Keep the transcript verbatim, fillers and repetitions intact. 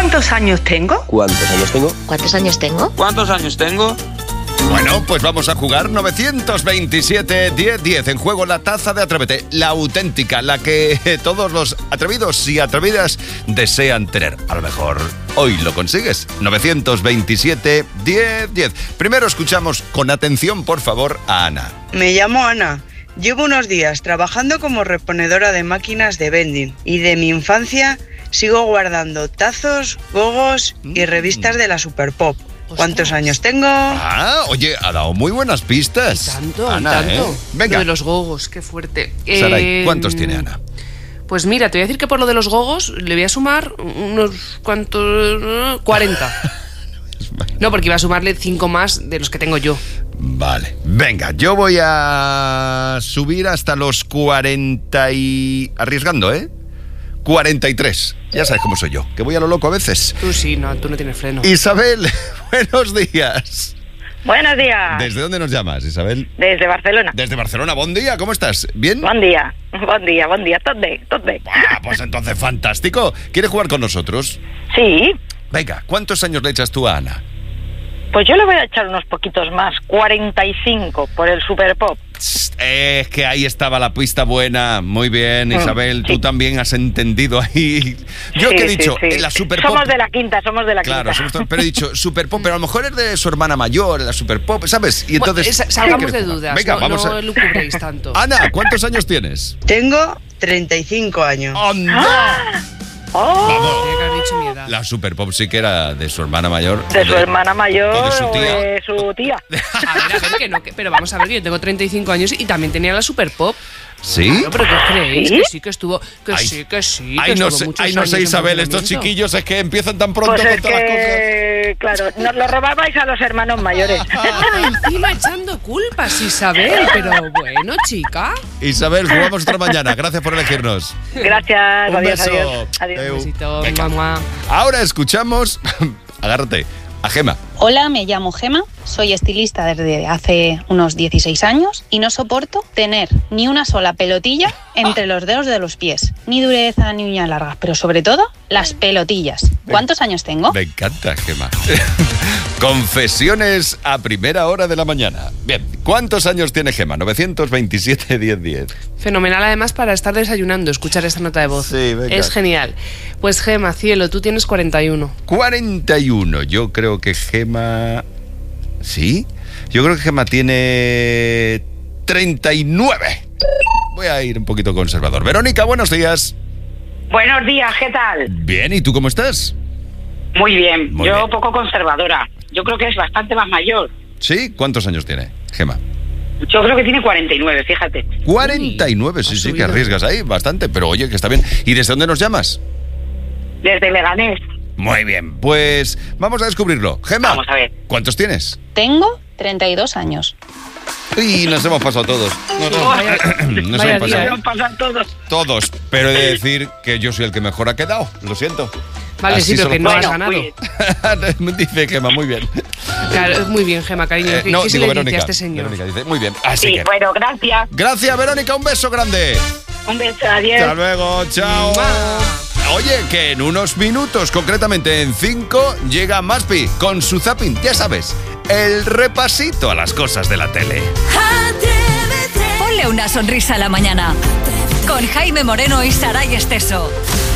¿Cuántos años tengo? ¿Cuántos años tengo? ¿Cuántos años tengo? ¿Cuántos años tengo? Bueno, pues vamos a jugar novecientos veintisiete diez diez. En juego la taza de Atrévete, la auténtica, la que todos los atrevidos y atrevidas desean tener. A lo mejor hoy lo consigues. novecientos veintisiete diez diez. Primero escuchamos con atención, por favor, a Ana. Me llamo Ana. Llevo unos días trabajando como reponedora de máquinas de vending y de mi infancia sigo guardando tazos, gogos y revistas de la Super Pop. ¿Cuántos años tengo? Ah, oye, ha dado muy buenas pistas. Y tanto, Ana, y tanto. ¿eh? Venga. Lo de los gogos, qué fuerte. Saray, Eh, ¿cuántos tiene Ana? Pues mira, te voy a decir que por lo de los gogos le voy a sumar unos cuantos... cuarenta. No, porque iba a sumarle cinco más de los que tengo yo. Vale, venga, yo voy a subir hasta los cuarenta y... Arriesgando, ¿eh? cuarenta y tres. Ya sabes cómo soy yo, que voy a lo loco a veces. Tú sí, no, tú no tienes freno. Isabel, buenos días. Buenos días. ¿Desde dónde nos llamas, Isabel? Desde Barcelona. Desde Barcelona, buen día, ¿cómo estás? ¿Bien? Bon dia, bon dia, bon dia, tot bé, tot bé. Ah, pues entonces fantástico. ¿Quieres jugar con nosotros? Sí, Venga, ¿cuántos años le echas tú a Ana? pues yo le voy a echar unos poquitos más, cuarenta y cinco por el Super Pop. Es que ahí estaba la pista buena. Muy bien, Isabel, Mm, tú sí. también has entendido ahí. Yo Sí, que he sí, dicho, sí. en la Super Pop... Somos de la quinta, somos de la Claro, quinta. somos todos- pero he dicho Super Pop, pero a lo mejor es de su hermana mayor, la Super Pop, ¿sabes? Y entonces... Bueno, esa- salgamos ¿qué de quieres jugar? dudas, Venga, no, vamos no a... lucubréis tanto. Ana, ¿cuántos años tienes? Tengo treinta y cinco años. ¡Anda! ¡Oh! Tenía que haber dicho mi edad. La Super Pop sí que era de su hermana mayor. De o su hermana mayor o de su o tía. de su tía. A ver, a ver, que no, que- pero vamos a ver, que yo tengo treinta y cinco años y también tenía la Super Pop. ¿Sí? Claro, pero ¿qué creéis? ¿Sí? Que sí, que estuvo, que Ay, sí, que sí, que Ay, no estuvo sé, muchos ay, no años sé, en Isabel, estos funcionamiento. chiquillos es que empiezan tan pronto Pues con es todas las cosas. que, claro, nos lo robabais a los hermanos mayores. Ah, encima echando culpas, Isabel, pero bueno, chica. Isabel, jugamos otra mañana. Gracias por elegirnos. Gracias, Un adiós, beso. adiós. Adiós. Adeu. Besito, Venga. mamá. Ahora escuchamos, agárrate, a Gema. Hola, me llamo Gema, soy estilista desde hace unos dieciséis años y no soporto tener ni una sola pelotilla entre los dedos de los pies, ni dureza ni uñas largas, pero sobre todo las pelotillas. ¿Cuántos años tengo? Me encanta, Gema. Confesiones a primera hora de la mañana. Bien, ¿cuántos años tiene Gema? novecientos veintisiete diez diez. Fenomenal además para estar desayunando, escuchar esta nota de voz. Sí, venga. Es genial. Pues Gema, cielo, tú tienes cuarenta y uno. cuarenta y uno. Yo creo que Gema... ¿Sí? Yo creo que Gema tiene treinta y nueve. Voy a ir un poquito conservador. Verónica, buenos días. Buenos días, ¿qué tal? Bien, ¿y tú cómo estás? Muy bien, Muy yo bien. poco conservadora. Yo creo que es bastante más mayor. ¿Sí? ¿Cuántos años tiene Gema? Yo creo que tiene cuarenta y nueve, fíjate. cuarenta y nueve, sí, has sí, que subido. arriesgas ahí bastante, pero oye, que está bien. ¿Y desde dónde nos llamas? Desde Leganés. Muy bien, pues vamos a descubrirlo. Gema, Vamos a ver. ¿cuántos tienes? Tengo treinta y dos años. Y nos hemos pasado todos. Nos, nos- Vaya- nos vaya hemos día, pasado ¿eh? Nos pasan todos. todos. Pero he de decir que yo soy el que mejor ha quedado. Lo siento. Vale, Así sí, pero solo- que no has Bueno, ganado. muy bien. Dice Gema, muy bien. Claro, muy bien, Gema, cariño. Eh, ¿Qué, no, qué se digo le dice Verónica. a este señor? Verónica dice, muy bien. Así Sí, que. bueno, gracias. Gracias, Verónica. Un beso grande. Un beso, adiós. Hasta luego. Chao. Oye, que en unos minutos, concretamente en cinco, llega Maspi con su zapping. Ya sabes, el repasito a las cosas de la tele. Ponle una sonrisa a la mañana. Con Jaime Moreno y Saray Esteso.